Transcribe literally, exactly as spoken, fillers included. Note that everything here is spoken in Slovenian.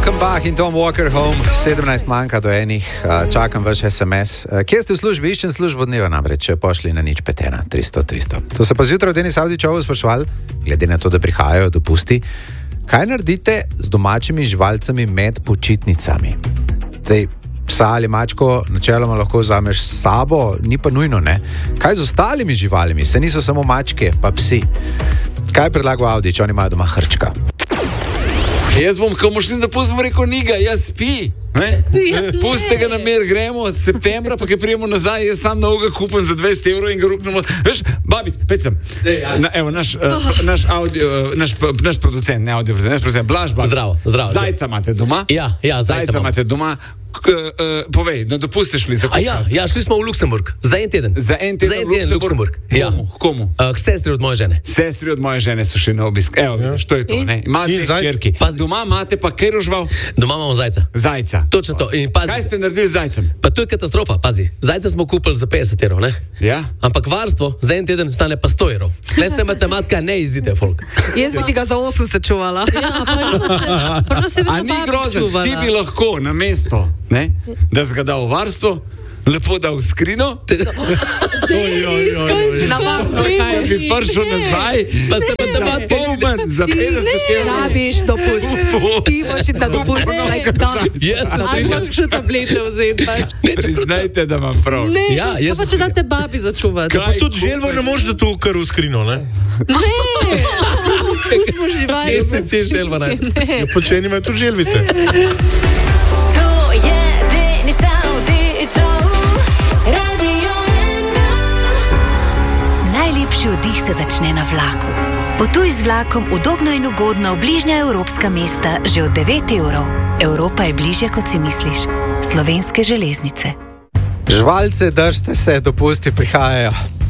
Offenbach in Tom Walker Home, sedemnajst manjka do enih, čakam vaš es em es. Kje ste v službi? Iščem službo dneva namreč, pošli na nič petena, tristo tristo. To se pa zjutraj v Denis Avdićovu sprašvali, glede na to, da prihajajo dopusti, kaj naredite z domačimi živalcami med počitnicami? Zdaj, psa ali mačko načeloma lahko vzameš s sabo, ni pa nujno, ne? Kaj z ostalimi živalimi? Se niso samo mačke, pa psi. Kaj predlagal Avdić? Oni imajo doma hrčka. Jaz bom, ko mošli da pustimo, rekel, niga, jaz spi. Puste ga na mer, gremo septembra, pa kaj prijemo nazaj, jaz sam na uga kupam za dvajset evrov in ga ruknemo. Veš, babi, pecam. Na, evo, naš, uh, naš audio, naš, naš producent, ne audio, naš producent, Blaž, babi. Zdravo, zdravo. Zajca imate doma? Ja, ja, zajca, zajca imate doma. Uh, uh, povej, na dopuste šli za A ja, ja, šli smo v Luksemburg, za en teden. Za en teden, za en teden v Luksemburg. Ja. Komu? Komu? Uh, k sestri od moje žene. Sestri od moje žene so šli na obisk. Evo, ja. Što je to, ne? Imate hčerki. Doma imate pa kaj rožval? Doma imamo zajca. Zajca. Točno to. In pazi, kaj ste naredili z zajcem? Pa to je katastrofa, pazi. Zajca smo kupili za petdeset evrov, ne? Ja. Ampak varstvo za en teden stane pa sto evrov. Le se matematika ne izide, folk. Jaz bi ti ga za osemdeset čuvala. Ja, pa no se A ni grozen, ti bi lahko na mesto, ne? Da si ga dal v varstvo, lepo dal v skrino, Na vam da bi prišel nazaj, Pa se matematika polman za petdeset evrov. rabiš dopust. Ti boš ta dopust. Jaz se strinjam. še tablete vzeti. Priznajte, da imam prav. Ne, Ja, jaz- pa če date babi začuvati. Kaj Tudi želvo ne možeš da tu kar v skrino, ne? Ne, pustimo živali. Jaz sem si želva naj. Ja, počeni imajo tudi želvice. To je Denis Avdićov, Radio ena. Najlepši oddih se začne na vlaku. Potuj z vlakom udobno in ugodno v bližnja evropska mesta že od devet evrov. Evropa je bližje, kot si misliš. Slovenske železnice. Živalce, držite se, dopusti prihajajo.